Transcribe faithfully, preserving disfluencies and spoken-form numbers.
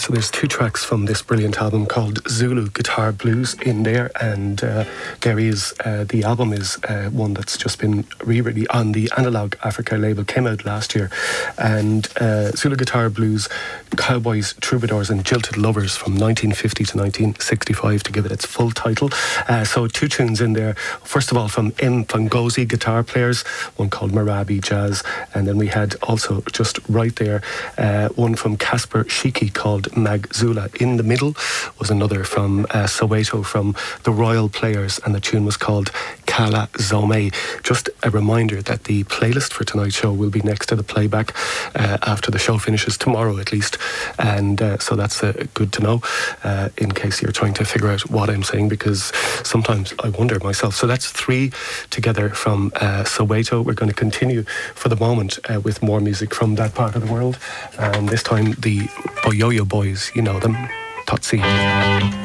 So there's two tracks from this brilliant album called Zulu Guitar Blues in there, and uh, there is uh, the album is uh, one that's just been re-released on the Analog Africa label, came out last year, and uh, Zulu Guitar Blues, Cowboys, Troubadours and Jilted Lovers from nineteen fifty to nineteen sixty-five to give it its full title. Uh, so two tunes in there, first of all from Mfangozi guitar players, one called Marabi Jazz, and then we had also just right there uh, one from Casper Shiki called Magzula. In the middle was another from uh, Soweto from the Royal Players, and the tune was called Kala Zome. Just a reminder that the playlist for tonight's show will be next to the playback uh, after the show finishes, tomorrow at least, and uh, so that's uh, good to know uh, in case you're trying to figure out what I'm saying, because sometimes I wonder myself. So that's three together from uh, Soweto. We're going to continue for the moment uh, with more music from that part of the world, and this time the Boyoyo Boys, you know them, Tutsi.